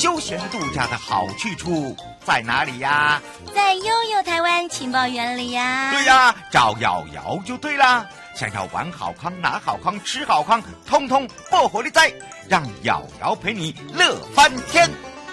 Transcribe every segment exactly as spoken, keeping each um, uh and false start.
休闲度假的好去处在哪里呀？ 在悠悠台湾情报园里呀。 对呀，找瑶瑶就对啦。想要玩好康、拿好康、吃好康，通通不活力在，让瑶瑶陪你乐翻天。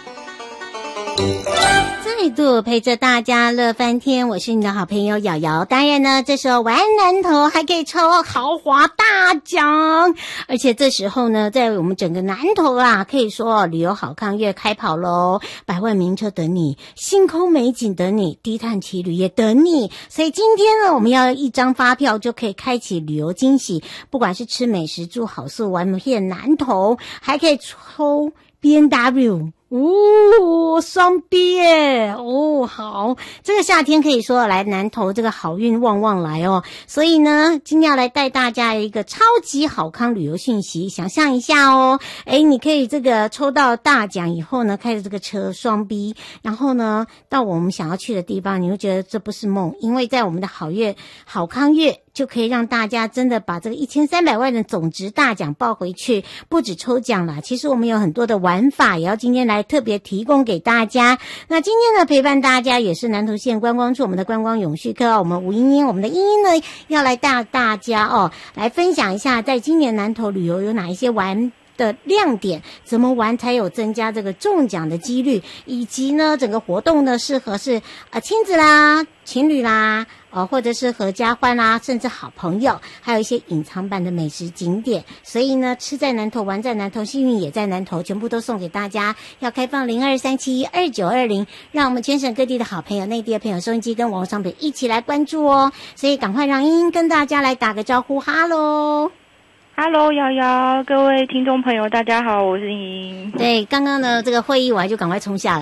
再度陪着大家乐翻天，我是你的好朋友瑶瑶。当然呢，这时候玩南投还可以抽豪华大奖，而且这时候呢，在我们整个南投啊，可以说旅游好康月开跑咯，百万名车等你，星空美景等你，低碳骑旅也等你。所以今天呢，我们要一张发票就可以开启旅游惊喜，不管是吃美食、住好宿、玩遍南投，还可以抽 B M W。哦，双 B 耶！哦，好，这个夏天可以说来南投这个好运旺旺来哦。所以呢，今天要来带大家一个超级好康旅游讯息，想象一下哦，诶，你可以这个抽到大奖以后呢，开着这个车双 B， 然后呢，到我们想要去的地方，你会觉得这不是梦，因为在我们的好月好康月。就可以让大家真的把这个一千三百万的总值大奖抱回去，不止抽奖啦，其实我们有很多的玩法，也要今天来特别提供给大家。那今天呢，陪伴大家也是南投县观光处我们的观光永续课，我们吴英英，我们的英英呢要来带大家哦，来分享一下，在今年南投旅游有哪一些玩的亮点，怎么玩才有增加这个中奖的几率，以及呢整个活动呢适合是呃亲子啦、情侣啦，呃或者是合家欢啦，甚至好朋友，还有一些隐藏版的美食景点。所以呢，吃在南投，玩在南投，幸运也在南投，全部都送给大家。要开放零二三七二九二零，让我们全省各地的好朋友、内地的朋友、收音机跟网络商品一起来关注哦。所以赶快让英英跟大家来打个招呼，哈喽。 Hello， 瑶瑶，各位听众朋友，大家好，我是莹。 对，刚刚呢这个会议完就赶快冲下来，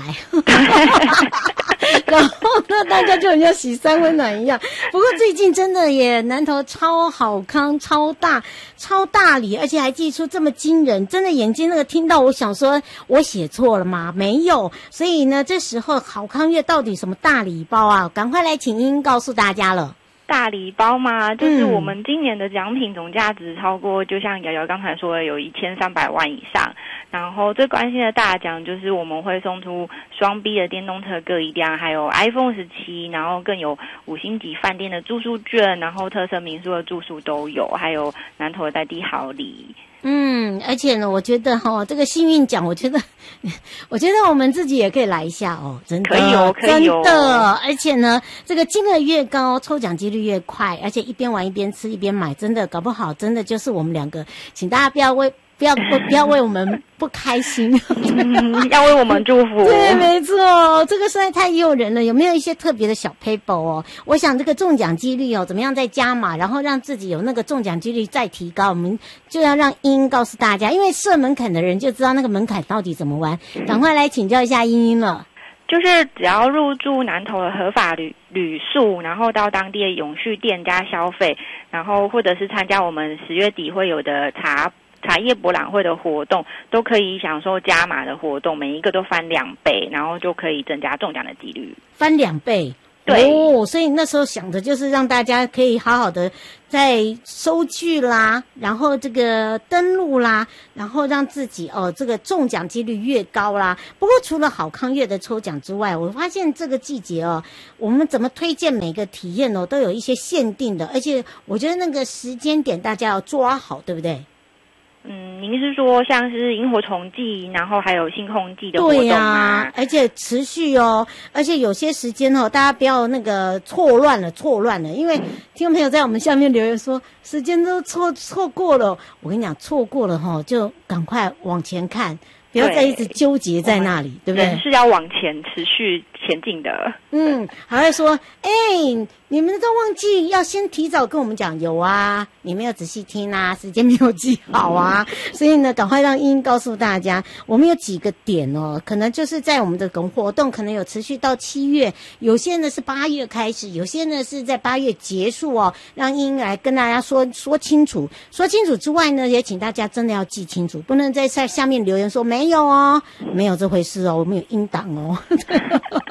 然后呢大家就很像洗三温暖一样。不过最近真的耶，南投超好康、超大、超大礼，而且还寄出这么惊人，真的眼睛那个听到，我想说我写错了吗？没有。所以呢，这时候好康月到底什么大礼包啊？赶快来请英告诉大家了。 大礼包嘛，就是我们今年的奖品总价值超过，就像瑶瑶刚才说的，有一千三百万以上。然后最关心的大奖就是我们会送出双 B 的电动车各一辆，还有 iPhone 十七，然后更有五星级饭店的住宿券，然后特色民宿的住宿都有，还有南投的在地好礼。 嗯，而且呢，我觉得哈、哦，这个幸运奖，我觉得，我觉得我们自己也可以来一下哦，真的， 可以哦，可以哦， 真的，而且呢，这个金额越高，抽奖几率越快，而且一边玩一边吃一边买，真的搞不好，真的就是我们两个，请大家不要为。不要不要为我们不开心、 嗯，要为我们祝福。 对，没错，这个实在太诱人了。有没有一些特别的小 paper 哦？我想这个中奖几率哦，怎么样再加码，然后让自己有那个中奖几率再提高，我们就要让英英告诉大家，因为设门槛的人就知道那个门槛到底怎么玩。赶快来请教一下英英了。 就是只要入住南投的合法旅旅宿，然后到当地的永续店家消费，然后或者是参加我们十月底会有的茶。茶叶博览会的活动都可以享受加码的活动，每一个都翻两倍，然后就可以增加中奖的几率。 翻两倍， 对哦，所以那时候想的就是让大家可以好好的在收据啦，然后这个登录啦，然后让自己哦这个中奖几率越高啦。不过除了好康月的抽奖之外，我发现这个季节哦，我们怎么推荐每个体验哦都有一些限定的，而且我觉得那个时间点大家要抓好，对不对？ 嗯，您是说像是萤火虫季，然后还有星空季的活动吗？ 对啊，而且持续哦，而且有些时间哦，大家不要那个错乱了，错乱了，因为听众朋友在我们下面留言说时间都错错过了，我跟你讲，错过了哈、哦，就赶快往前看。不要再一直纠结在那里，对不对？ 人是要往前持续前进的。 嗯，还会说，哎、欸，你们都忘记要先提早跟我们讲，有啊，你没有仔细听啊，时间没有记好啊，所以呢，赶快让英告诉大家，我们有几个点哦，可能就是在我们的活动可能有持续到七月，有些呢是八月开始，有些呢是在八月结束哦，让英来跟大家说说清楚，说清楚之外呢，也请大家真的要记清楚，不能在下面留言说没有哦，没有这回事哦，我们有音档哦。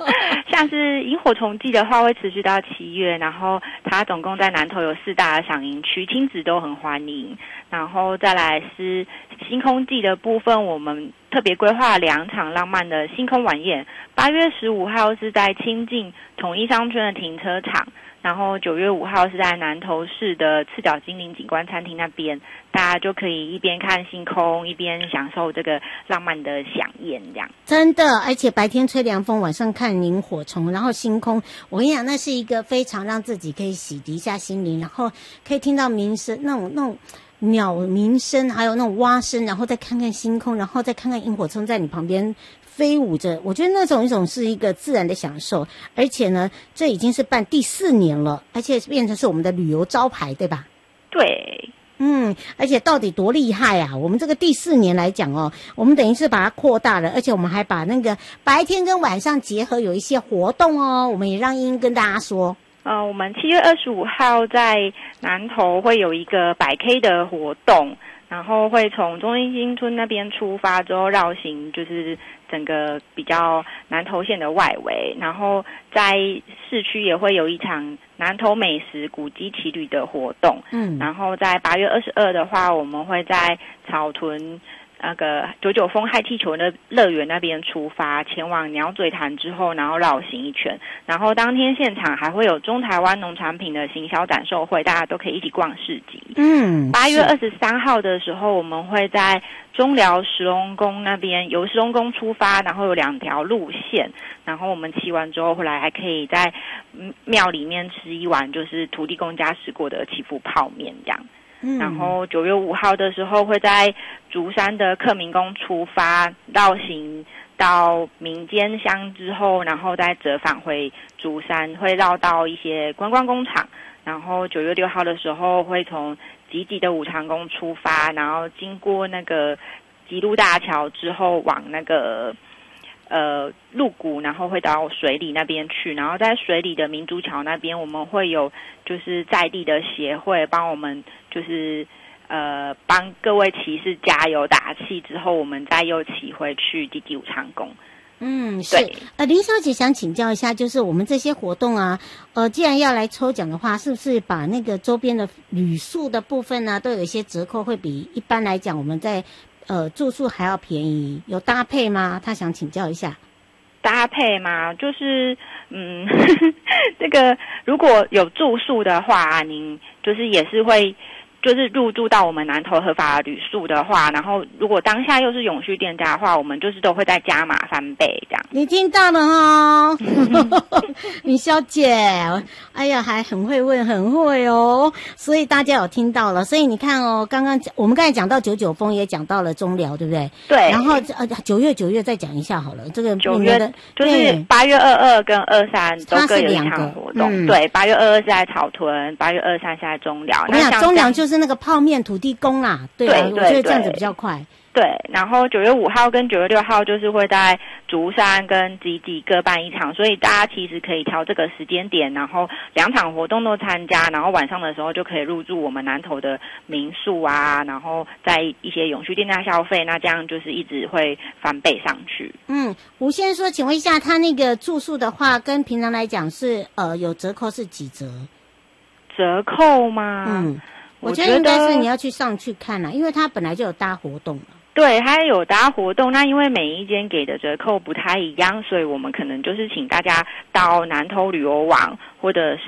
像是萤火虫季的话，会持续到七月，然后它总共在南投有四大的赏萤区，亲子都很欢迎。然后再来是星空季的部分，我们特别规划两场浪漫的星空晚宴。八月十五号是在清境统一商圈的停车场，然后九月五号是在南投市的赤脚精灵景观餐厅那边，大家就可以一边看星空，一边享受这个浪漫的飨宴，这样。 真的，而且白天吹凉风，晚上看萤火虫，然后星空，我跟你讲，那是一个非常让自己可以洗涤一下心灵，然后可以听到鸣声，那种那种鸟鸣声，还有那种蛙声，然后再看看星空，然后再看看萤火虫在你旁边飞舞着，我觉得那种一种是一个自然的享受，而且呢，这已经是办第四年了，而且变成是我们的旅游招牌，对吧？ 对。 嗯，而且到底多厉害啊！我们这个第四年来讲哦，我们等于是把它扩大了，而且我们还把那个白天跟晚上结合，有一些活动哦。我们也让英英跟大家说， 呃，我们七月二十五号在南投会有一个百 K 的活动，然后会从中心新村那边出发之后绕行，就是整个比较南投县的外围，然后在市区也会有一场南投美食古迹骑旅的活动。嗯，然后在八月二十二的话，我们会在草屯那个九九峰嗨气球的乐园那边出发，前往鸟嘴潭之后，然后绕行一圈，然后当天现场还会有中台湾农产品的行销展售会，大家都可以一起逛市集。嗯，八月二十三号的时候，我们会在中寮石龙宫那边由石龙宫出发，然后有两条路线，然后我们骑完之后回来还可以在庙里面吃一碗就是土地公家吃过的祈福泡面这样。嗯、然后九月五号的时候会在竹山的克明宫出发，绕行到民间乡之后，然后再折返回竹山，会绕到一些观光工厂。然后九月六号的时候会从集集的武长宫出发，然后经过那个吉路大桥之后往那个呃鹿谷，然后会到水里那边去，然后在水里的民族桥那边我们会有就是在地的协会帮我们就是呃帮各位骑士加油打气，之后我们再又骑回去集集武长宫。 嗯，是。呃，林小姐想请教一下，就是我们这些活动啊，呃，既然要来抽奖的话，是不是把那个周边的旅宿的部分呢，都有一些折扣，会比一般来讲我们在呃住宿还要便宜？有搭配吗？她想请教一下。 搭配嘛，就是嗯，这个如果有住宿的话，您就是也是会。就是入住到我们南投合法旅宿的话，然后如果当下又是永续店家的话，我们就是都会再加码翻倍这样。 你听到了哈，李小姐，哎呀，还很会问，很会哦。所以大家有听到了，所以你看哦，刚刚我们刚才讲到九九峰，也讲到了中寮，对不对？ 对。 然后呃，九月九月再讲一下好了，这个九月的就是八月二二跟二三都各有一场活动。嗯、对，八月二二是在草屯，八月二三是在中寮。 我想中寮就是。是那个泡面土地公啦，对啊，我觉得这样子比较快。 对，然后九月五号跟九月六号就是会在竹山跟集集各办一场，所以大家其实可以挑这个时间点，然后两场活动都参加，然后晚上的时候就可以入住我们南投的民宿啊，然后在一些永续店家消费，那这样就是一直会翻倍上去。嗯， 吴先生说，请问一下，他那个住宿的话，跟平常来讲是呃有折扣是几折？ 折扣吗？ 嗯。我觉得应该是你要去上去看啦，因为它本来就有搭活动了。 对，它有搭活动，那因为每一间给的折扣不太一样，所以我们可能就是请大家到南投旅游网或者是